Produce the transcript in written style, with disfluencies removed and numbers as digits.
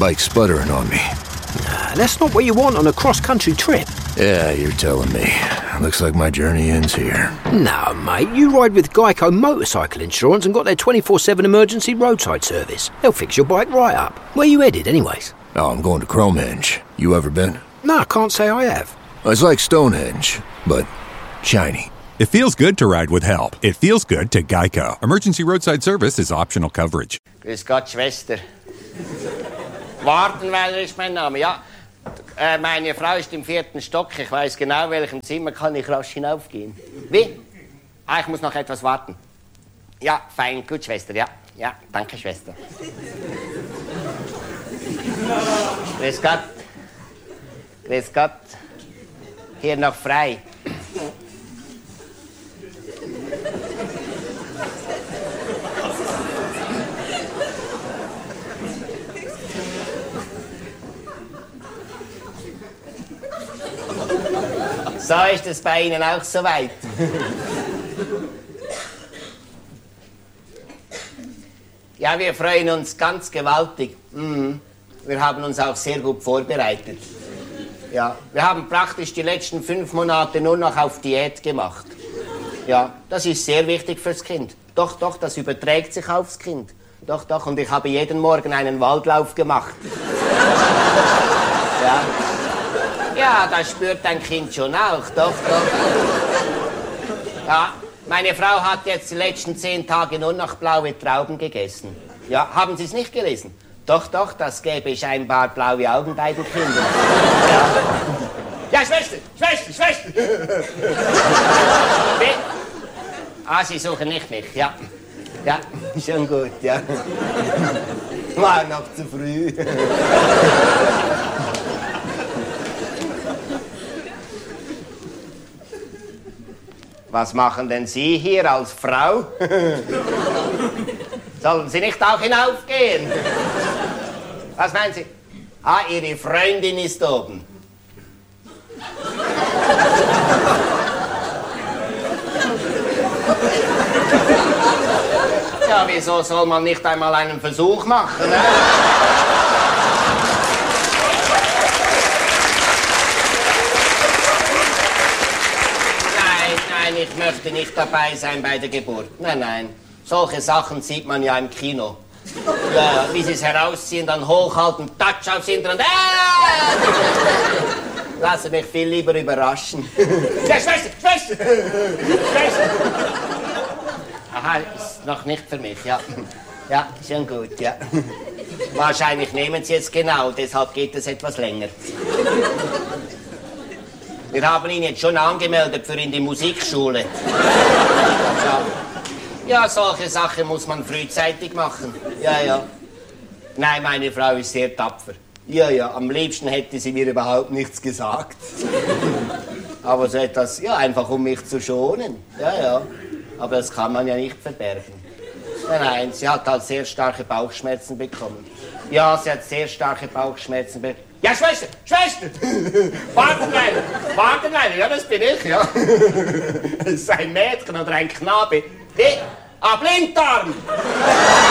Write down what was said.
bike's sputtering on me. Nah, that's not what you want on a cross-country trip. Yeah, you're telling me. Looks like my journey ends here. No, mate, you ride with Geico Motorcycle Insurance and got their 24/7 emergency roadside service. They'll fix your bike right up. Where you headed, anyways? Oh, I'm going to Cromehenge. You ever been? No, I can't say I have. It's like Stonehenge, but shiny. It feels good to ride with help. It feels good to Geico. Emergency roadside service is optional coverage. Grüß Gott, Schwester. Wartenweiler ist mein Name, ja. Meine Frau ist im 4. Stock. Ich weiß genau, welchem Zimmer kann ich rasch hinaufgehen. Wie? Ah, ich muss noch etwas warten. Ja, fein, gut, Schwester, ja. Ja, danke, Schwester. Grüß Gott. Grüß Gott. Hier noch frei. So ist es bei Ihnen auch soweit. Ja, wir freuen uns ganz gewaltig. Wir haben uns auch sehr gut vorbereitet. Ja, wir haben praktisch die letzten 5 Monate nur noch auf Diät gemacht. Ja, das ist sehr wichtig fürs Kind. Doch, doch, das überträgt sich aufs Kind. Doch, doch, und ich habe jeden Morgen einen Waldlauf gemacht. Ja. Ja, das spürt ein Kind schon auch, doch, doch. Ja, meine Frau hat jetzt die letzten 10 Tage nur noch blaue Trauben gegessen. Ja, haben Sie es nicht gelesen? Doch, doch, das gäbe scheinbar blaue Augen bei den Kindern. Ja, ja, Schwester, Schwester, Schwester! Wie? Ah, Sie suchen nicht mich, ja. Ja, schon gut, ja. War noch zu früh. Was machen denn Sie hier als Frau? Sollen Sie nicht auch hinaufgehen? Was meinen Sie? Ah, Ihre Freundin ist oben. Ja, wieso soll man nicht einmal einen Versuch machen, ne? Nein, ich möchte nicht dabei sein bei der Geburt. Nein, nein. Solche Sachen sieht man ja im Kino. Ja, wie sie es herausziehen, dann hochhalten, Touch aufs Hintergrund. Lasse mich viel lieber überraschen. Ja, Schwester, Schwester! Schwester! Aha, ist noch nicht für mich, ja. Ja, schon gut, ja. Wahrscheinlich nehmen Sie es genau, deshalb geht es etwas länger. Wir haben ihn jetzt schon angemeldet für in die Musikschule. Ja. Ja, solche Sachen muss man frühzeitig machen. Ja, ja. Nein, meine Frau ist sehr tapfer. Ja, ja, am liebsten hätte sie mir überhaupt nichts gesagt. Aber so etwas, ja, einfach um mich zu schonen. Ja, ja. Aber das kann man ja nicht verbergen. Nein, nein, sie hat halt sehr starke Bauchschmerzen bekommen. Ja, sie hat sehr starke Bauchschmerzen bekommen. Ja, Schwester, Schwester! Wartenlein, ja, das bin ich, ja. Das ist ein Mädchen oder ein Knabe. Hey, Blinddarm!